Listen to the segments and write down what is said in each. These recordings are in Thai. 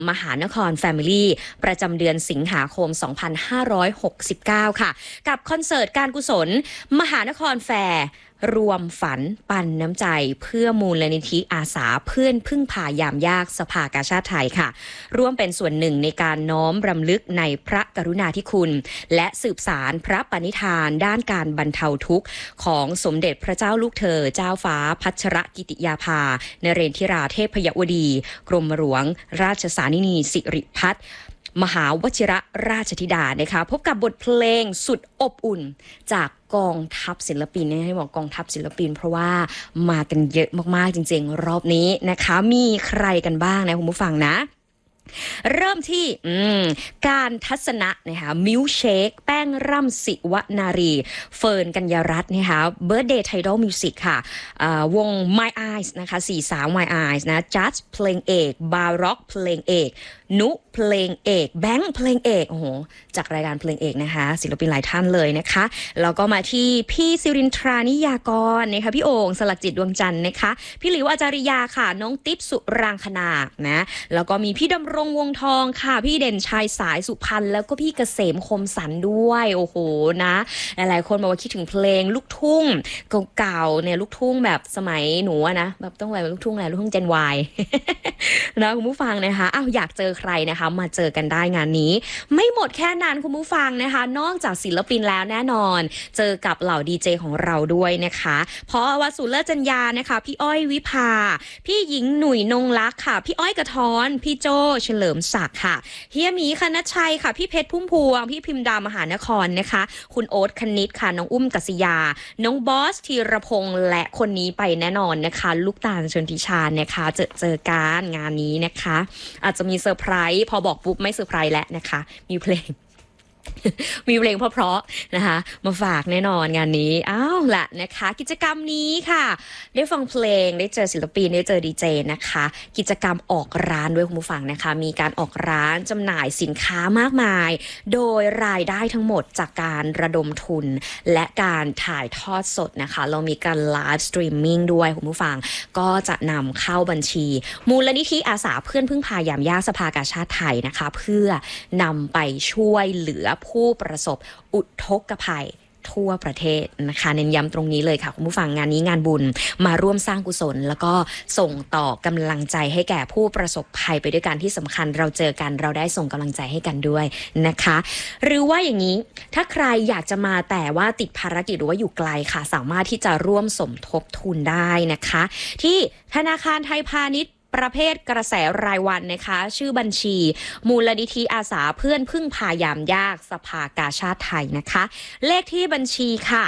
มหานคร Family ประจำเดือนสิงหาคม 2569 ค่ะกับคอนเสิร์ตการกุศลมหานครแฟร์รวมฝันปันน้ำใจเพื่อมูลนิธิอาสาเพื่อนพึ่งพายามยากสภากาชาดไทยค่ะร่วมเป็นส่วนหนึ่งในการน้อมรำลึกในพระกรุณาธิคุณและสืบสารพระปณิธานด้านการบรรเทาทุกข์ของสมเด็จพระเจ้าลูกเธอเจ้าฟ้าพัชรกิติยาภานเรนทิราเทพยวดีกรมหลวงราชสานินีสิริพัฒน์มหาวชิระราชธิดานะคะพบกับบทเพลงสุดอบอุ่นจากกองทัพศิลปินให้บอกกองทัพศิลปินเพราะว่ามากันเยอะมากๆจริงๆรอบนี้นะคะมีใครกันบ้างนะคุณผู้ฟังนะเริ่มที่การทัศนะนะคะมิลเชคแป้งร่ำศิวนารีเฟิร์นกัญญารัตน์นะคะเบิร์ธเดย์ไทดอลมิวสิกค่ะวง My Eyes นะคะ4สาว My Eyes นะจัสเพลงเอกบาร็อกเพลงเอกนุเพลงเอกแบงค์เพลงเอกโอ้โหจากรายการเพลงเอกนะคะศิลปินหลายท่านเลยนะคะแล้วก็มาที่พี่สิรินทรานิยากรนะคะพี่โอ่งสลักจิตดวงจันทร์นะคะพี่หลิวอาจาริยาค่ะน้องติ๊บสุรางคณานะแล้วก็มีพี่ดำรงวงทองค่ะพี่เด่นชัยสายสุพรรณแล้วก็พี่เกษมคมสันด้วยโอ้โหนะหลายๆคนบอกว่าคิดถึงเพลงลูกทุ่งเก่าๆเนี่ยลูกทุ่งแบบสมัยหนูนะแบบต้องอะไรลูกทุ่งอะไรลูกทุ่งเจน Y นะคุณผู้ฟังนะคะอ้าวอยากเจอใครนะคะมาเจอกันได้งานนี้ไม่หมดแค่นั้นคุณผู้ฟังนะคะนอกจากศิลปินแล้วแน่นอนเจอกับเหล่าดีเจของเราด้วยนะคะเพราะวสุเลิศจัญญานะคะพี่อ้อยวิภาพี่หญิงหนุ่ยนงลักษ์ค่ะพี่อ้อยกระท้อนพี่โจเฉลิมศักดิ์ค่ะเฮียหมีคณชัยค่ะพี่เพชรพุ่มพวงพี่พิมดามหานครนะคะคุณโอ๊ตคณิตค่ะน้องอุ้มกัศยาน้องบอสธีรพงษ์และคนนี้ไปแน่นอนนะคะลูกตาลชนทิชานะคะเจอกันงานนี้นะคะอาจจะมีเซอร์ไพรส์พอบอกปุ๊บไม่เซอร์ไพรส์แล้วนะคะมีเพลง มีเพลงเพราะๆนะคะมาฝากแน่นอนงานนี้อ้าวละนะคะกิจกรรมนี้ค่ะได้ฟังเพลงได้เจอศิลปินได้เจอดีเจนะคะกิจกรรมออกร้านด้วยคุณผู้ฟังนะคะมีการออกร้านจำหน่ายสินค้ามากมายโดยรายได้ทั้งหมดจากการระดมทุนและการถ่ายทอดสดนะคะเรามีการไลฟ์สตรีมมิ่งด้วยคุณผู้ฟังก็จะนำเข้าบัญชีมูลนิธิอาสาเพื่อนพึ่งพายามยากสภากาชาดไทยนะคะเพื่อนำไปช่วยเหลือผู้ประสบอุทกภัยทั่วประเทศนะคะเน้นย้ำตรงนี้เลยค่ะคุณผู้ฟังงานนี้งานบุญมาร่วมสร้างกุศลแล้วก็ส่งต่อกำลังใจให้แก่ผู้ประสบภัยไปด้วยกันที่สำคัญเราเจอกันเราได้ส่งกำลังใจให้กันด้วยนะคะหรือว่าอย่างนี้ถ้าใครอยากจะมาแต่ว่าติดภารกิจหรือว่าอยู่ไกลค่ะสามารถที่จะร่วมสมทบทุนได้นะคะที่ธนาคารไทยพาณิชย์ประเภทกระแสรายวันนะคะชื่อบัญชีมูลนิธิอาสาเพื่อนพึ่งพายามยากสภากาชาดไทยนะคะเลขที่บัญชีค่ะ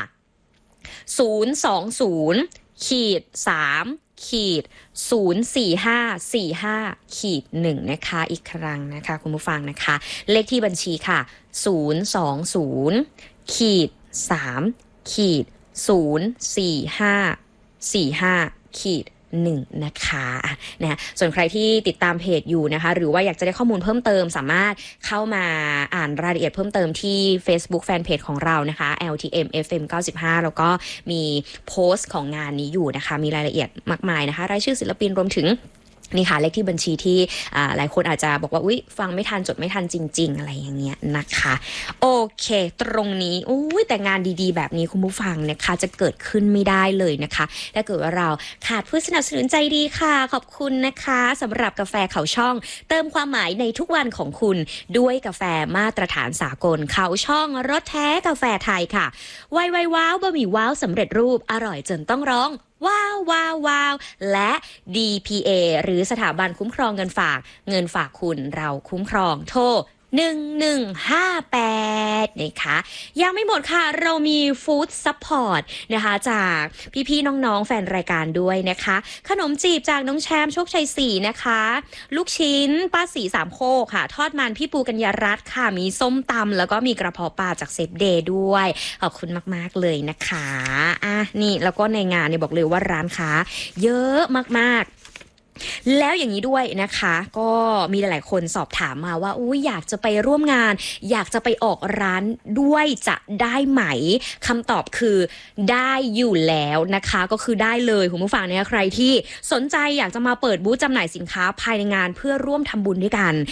020ขีด3ขีด04545ขีด1นะคะอีกครั้งนะคะคุณผู้ฟังนะคะเลขที่บัญชีค่ะ020ขีด3ขีด04545ขีด1นะคะส่วนใครที่ติดตามเพจอยู่นะคะหรือว่าอยากจะได้ข้อมูลเพิ่มเติมสามารถเข้ามาอ่านรายละเอียดเพิ่มเติมที่ Facebook Fanpage ของเรานะคะ LTM FM 95แล้วก็มีโพสต์ของงานนี้อยู่นะคะมีรายละเอียดมากมายนะคะรายชื่อศิลปินรวมถึงนี่ค่ะเลขที่บัญชีที่หลายคนอาจจะบอกว่าอุ๊ยฟังไม่ทันจดไม่ทันจริงๆอะไรอย่างเงี้ยนะคะโอเคตรงนี้แต่งานดีๆแบบนี้คุณผู้ฟังนะคะจะเกิดขึ้นไม่ได้เลยนะคะถ้าเกิดว่าเราขาดผู้สนับสนุนใจดีค่ะขอบคุณนะคะสำหรับกาแฟเขาช่องเติมความหมายในทุกวันของคุณด้วยกาแฟมาตรฐานสากลเขาช่องรสแท้กาแฟไทยค่ะไวว้าวบะหมี่ว้าวสำเร็จรูปอร่อยจนต้องร้องว้าวว้าวว้าวและ DPA หรือสถาบันคุ้มครองเงินฝากคุณเราคุ้มครองโทร1158นะคะยังไม่หมดค่ะเรามีฟู้ดซัพพอร์ตนะคะจากพี่ๆน้องๆแฟนรายการด้วยนะคะขนมจีบจากน้องแชมป์โชคชัย4นะคะลูกชิ้นป้าสีสามโคกค่ะทอดมันพี่ปูกัญญารัตน์ค่ะมีส้มตำแล้วก็มีกระเพาะปลาจากเซฟเดย์ด้วยขอบคุณมากๆเลยนะคะนี่แล้วก็ในงานเนี่ยบอกเลยว่าร้านค้าเยอะมากๆแล้วอย่างนี้ด้วยนะคะก็มีหลายๆคนสอบถามมาว่าอยากจะไปร่วมงานอยากจะไปออกร้านด้วยจะได้ไหมคำตอบคือได้อยู่แล้วนะคะก็คือได้เลยคุณผู้ฟังเนี่ยใครที่สนใจอยากจะมาเปิดบูธจำหน่ายสินค้าภายในงานเพื่อร่วมทำบุญด้วยกัน